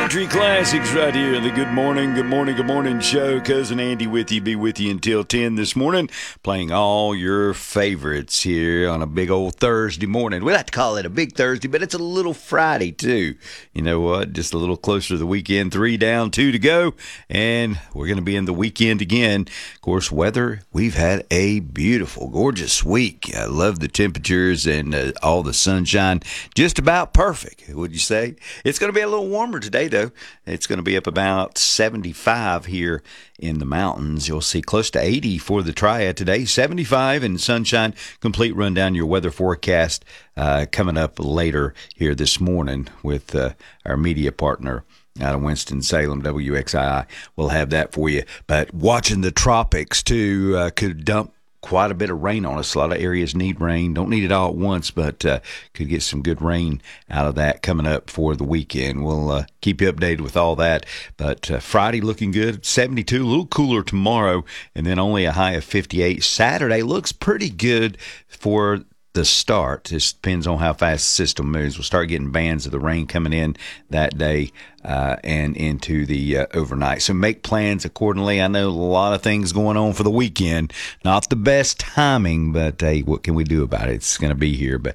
Country classics right here in the Good Morning show. Cousin Andy with you, be with you until 10 this morning, playing all your favorites here on a big old Thursday morning. We like to call it a big Thursday, but it's a little Friday too. You know what? Just a little closer to the weekend. 3 down, 2 to go, and we're going to be in the weekend again. Of course, weather, we've had a beautiful, gorgeous week. I love the temperatures and all the sunshine. Just about perfect, would you say? It's going to be a little warmer today, though. It's going to be up about 75 here in the mountains. You'll see close to 80 for the Triad today, 75 and sunshine. Complete rundown your weather forecast coming up later here this morning with our media partner out of Winston-Salem, WXII. We'll have that for you. But watching the tropics, too, could dump quite a bit of rain on us. A lot of areas need rain. Don't need it all at once, but could get some good rain out of that coming up for the weekend. We'll keep you updated with all that. But Friday looking good, 72, a little cooler tomorrow, and then only a high of 58. Saturday looks pretty good for the start. Just depends on how fast the system moves. We'll start getting bands of the rain coming in that day and into the overnight. So make plans accordingly. I know a lot of things going on for the weekend. Not the best timing, but hey, what can we do about it? It's going to be here. But